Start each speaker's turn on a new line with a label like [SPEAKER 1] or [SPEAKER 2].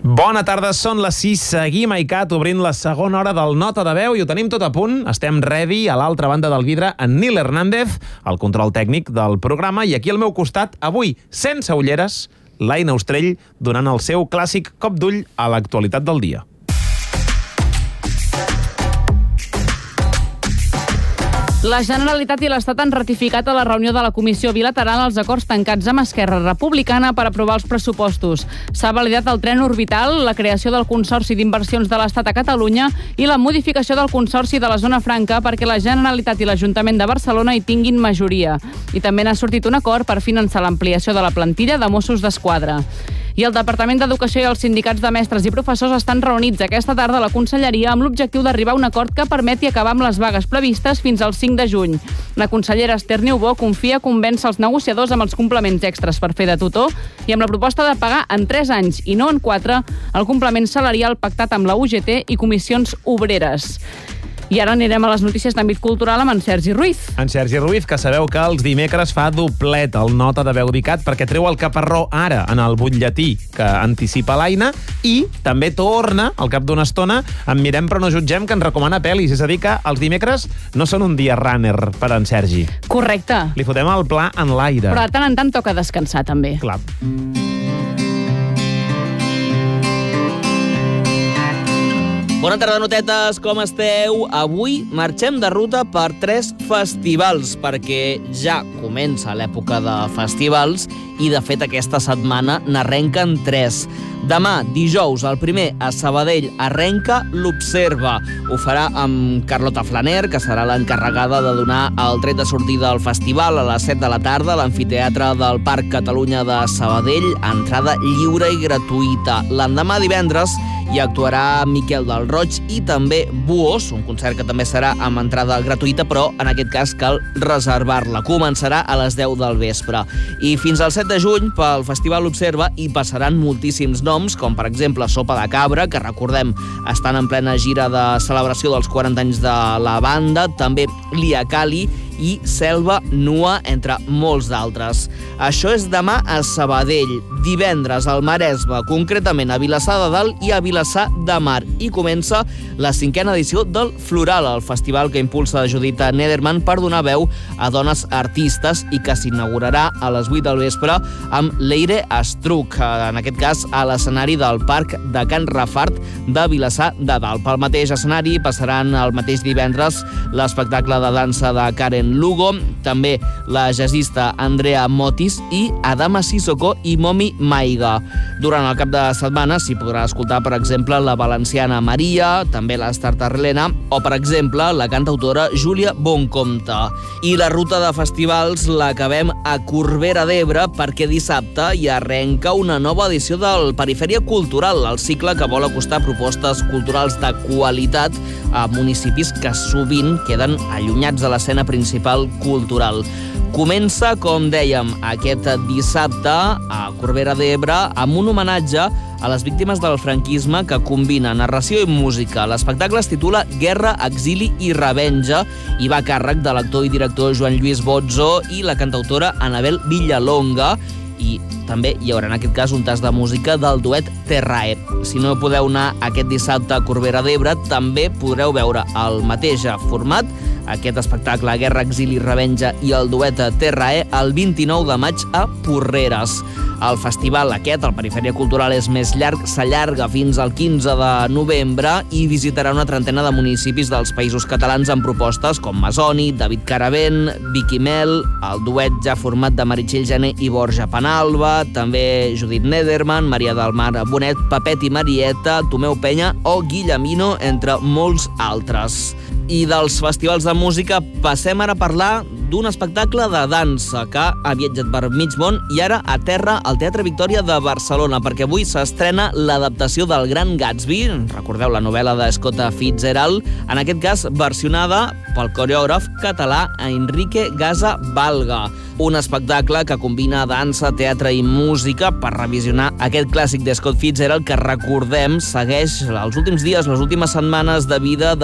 [SPEAKER 1] Bona tarda, són les 6. Seguim a ICAT obrint la segona hora del Nota de Veu i ho tenim tot a punt. Estem ready a l'altra banda del vidre en Nil Hernández, el control tècnic del programa, i aquí al meu costat, avui, sense ulleres, l'Aina Ostrell, donant el seu clàssic cop d'ull a l'actualitat del dia.
[SPEAKER 2] La Generalitat i l'Estat han ratificat a la reunió de la Comissió Bilateral els acords tancats amb Esquerra Republicana per aprovar els pressupostos. S'ha validat el tren orbital, la creació del Consorci d'Inversions de l'Estat a Catalunya i la modificació del Consorci de la Zona Franca perquè la Generalitat i l'Ajuntament de Barcelona hi tinguin majoria. I també n'ha sortit un acord per finançar l'ampliació de la plantilla de Mossos d'Esquadra. I el Departament d'Educació i els sindicats de mestres i professors estan reunits aquesta tarda a la Conselleria amb l'objectiu d'arribar a un acord que permeti acabar amb les vagues previstes fins al 5 de juny. La consellera Esther Niubó confia convèncer els negociadors amb els complements extras per fer de tutor i amb la proposta de pagar en 3 anys i no en 4 el complement salarial pactat amb la UGT i comissions obreres. I ara anirem a les notícies d'àmbit cultural amb en Sergi Ruiz.
[SPEAKER 1] En Sergi Ruiz, que sabeu que els dimecres fa doblet el Nota de Veu d'ICAT perquè treu el caparró ara en el butlletí que anticipa l'Aina i també torna, al cap d'una estona, en Mirem però no jutgem, que ens recomana pel·lis. És a dir, que els dimecres no són un dia runner per en Sergi.
[SPEAKER 2] Correcte.
[SPEAKER 1] Li fotem el pla en l'aire.
[SPEAKER 2] Però de tant en tant toca descansar, també.
[SPEAKER 1] Clar.
[SPEAKER 3] Bona tarda, notetes, com esteu? Avui marxem de ruta per 3 festivals, perquè ja comença l'època de festivals i, de fet, aquesta setmana n'arrenquen 3. Demà, dijous, el primer a Sabadell, arrenca l'Observa. Ho farà amb Carlota Flaner, que serà l'encarregada de donar el tret de sortida al festival a les 7 de la tarda a l'amfiteatre del Parc Catalunya de Sabadell, entrada lliure i gratuïta. L'endemà, divendres, hi actuarà Miquel del Roig i també Buos, un concert que també serà amb entrada gratuïta, però en aquest cas cal reservar-la. Començarà a les 10 del vespre. I fins al 7 de juny, pel Festival Observa, hi passaran moltíssims noms, com per exemple Sopa de Cabra, que recordem estan en plena gira de celebració dels 40 anys de la banda, també Lia Cali i Selva Nua, entre molts d'altres. Això és demà a Sabadell. Divendres al Maresme, concretament a Vilassar de Dalt i a Vilassar de Mar. I comença la 5a edició del Floral, el festival que impulsa Judita Nederman per donar veu a dones artistes i que s'inaugurarà a les 8 del vespre amb Leire Estruc, en aquest cas a l'escenari del Parc de Can Rafart de Vilassar de Dalt. Pel mateix escenari passaran el mateix divendres l'espectacle de dansa de Karen Lugo, també la jazzista Andrea Motis i Adama Sissoko i Momi Maiga. Durant el cap de setmana s'hi podrà escoltar, per exemple, la valenciana Maria, també l'Estar Tarlena o, per exemple, la cantautora Júlia Boncompte. I la ruta de festivals l'acabem a Corbera d'Ebre perquè dissabte hi arrenca una nova edició del Perifèria Cultural, el cicle que vol acostar propostes culturals de qualitat a municipis que sovint queden allunyats de l'escena principal cultural. Comença, com dèiem, aquest dissabte a Corbera d'Ebre amb un homenatge a les víctimes del franquisme que combina narració i música. L'espectacle es titula Guerra, Exili i Revenja i va a càrrec de l'actor i director Joan Lluís Bozzo i la cantautora Anabel Villalonga, i també hi haurà en aquest cas un tast de música del duet Terrae. Si no podeu anar aquest dissabte a Corbera d'Ebre, també podreu veure el mateix format, aquest espectacle Guerra, Exili, Revenja i el duet Terrae, el 29 de maig a Porreres. El festival aquest, el Perifèria Cultural, és més llarg, s'allarga fins al 15 de novembre i visitarà una trentena de municipis dels Països Catalans amb propostes com Masoni, David Caravent, Vicky Mel, el duet ja format de Meritxell Jané i Borja Penalba, també Judit Nederman, Maria del Mar Bonet, Pepet i Marieta, Tomeu Penya o Guillemino, entre molts altres. I dels festivals de música passem ara a parlar d'un espectacle de dansa que ha viatjat per mig món i ara aterra al Teatre Victòria de Barcelona, perquè avui s'estrena l'adaptació del Gran Gatsby, recordeu la novel·la de Scott Fitzgerald, en aquest cas versionada pel coreògraf català Enrique Gaza Valga. Un espectacle que combina dansa, teatre i música per revisionar aquest clàssic de Scott Fitzgerald que, recordem, segueix els últims dies, les últimes setmanes de vida de